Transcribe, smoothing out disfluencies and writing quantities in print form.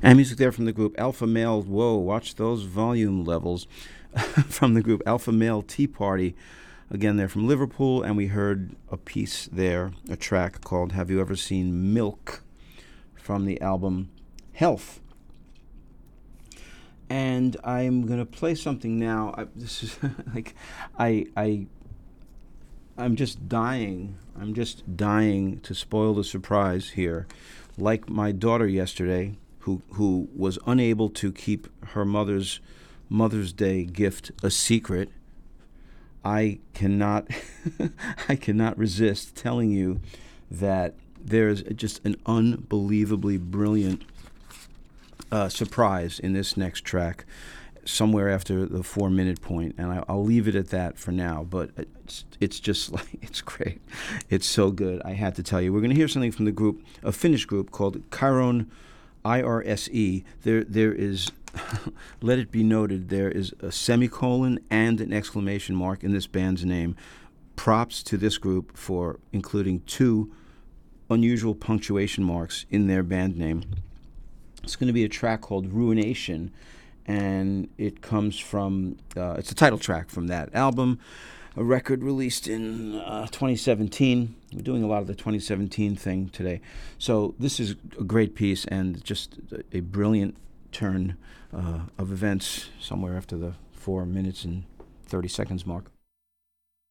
And music there from the group Alpha Male. Whoa, watch those volume levels. From the group Alpha Male Tea Party. Again, they're from Liverpool, and we heard a piece there, a track called Have You Ever Seen Milk, from the album Health. And I'm going to play something now. This is like, I'm just dying. I'm just dying to spoil the surprise here. Like my daughter yesterday, who was unable to keep her Mother's Day gift a secret. I cannot I cannot resist telling you that there's just an unbelievably brilliant surprise in this next track, somewhere after the 4-minute point, and I'll leave it at that for now. But it's just like, it's great. It's so good. I had to tell you. We're going to hear something from the group, a Finnish group called Chiron, IRSE. There is, let it be noted, there is a semicolon and an exclamation mark in this band's name. Props to this group for including 2 unusual punctuation marks in their band name. It's going to be a track called Ruination, and it comes from, it's a title track from that album, a record released in 2017. We're doing a lot of the 2017 thing today. So this is a great piece and just a brilliant turn of events somewhere after the 4 minutes and 30 seconds mark.